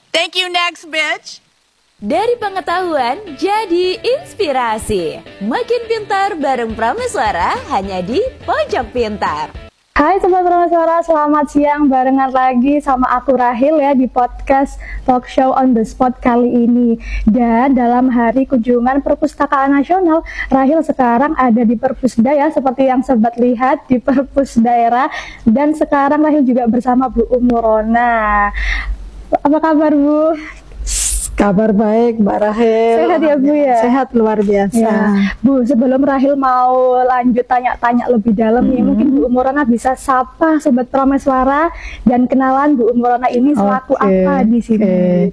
Thank you, next bitch. Dari pengetahuan jadi inspirasi. Makin pintar bareng Prameswara hanya di Pojok Pintar. Hai Sobat Prameswara, selamat siang, barengan lagi sama aku Rahil ya di podcast Talk Show on the Spot kali ini. Dan dalam hari kunjungan Perpustakaan Nasional, Rahil sekarang ada di Perpusda ya, seperti yang Sobat lihat di Perpus Daerah. Dan sekarang Rahil juga bersama Bu Umurona. Apa kabar Bu? Kabar baik Mbak Rahil. Sehat ya Bu ya? Sehat luar biasa ya. Bu, sebelum Rahil mau lanjut tanya-tanya lebih dalam nih, mungkin Bu Umurona bisa sapa Sobat Prameswara dan kenalan Bu Umurona ini selaku apa di sini.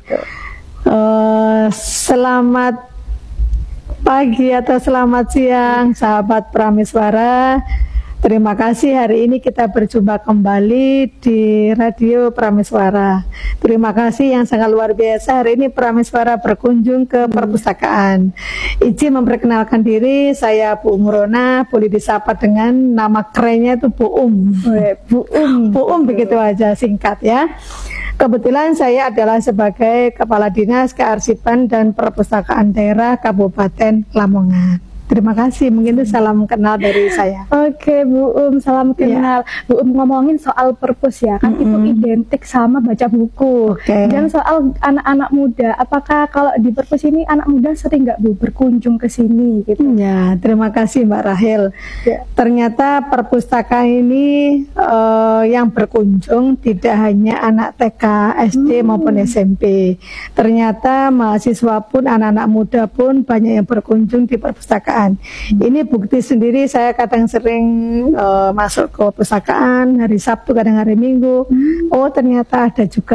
Selamat pagi atau selamat siang sahabat Prameswara. Terima kasih, hari ini kita berjumpa kembali di Radio Prameswara. Terima kasih yang sangat luar biasa. Hari ini Prameswara berkunjung ke perpustakaan. Izin memperkenalkan diri, saya Bu Umurona, boleh disapa dengan nama kerennya itu Bu Bu begitu aja, singkat ya. Kebetulan saya adalah sebagai Kepala Dinas Kearsipan dan Perpustakaan Daerah Kabupaten Lamongan. Terima kasih, mungkin itu salam kenal dari saya. Oke Bu salam kenal. Bu ngomongin soal perpus ya, kan itu identik sama baca buku. Dan soal anak-anak muda, apakah kalau di perpus ini anak muda sering nggak Bu berkunjung ke sini gitu? Ya, terima kasih Mbak Rahil. Ya. Ternyata perpustakaan ini yang berkunjung tidak hanya anak TK, SD maupun SMP. Ternyata mahasiswa pun, anak-anak muda pun banyak yang berkunjung di perpustakaan. Ini bukti sendiri, saya kadang sering masuk ke perpustakaan hari Sabtu, kadang hari Minggu. Oh ternyata ada juga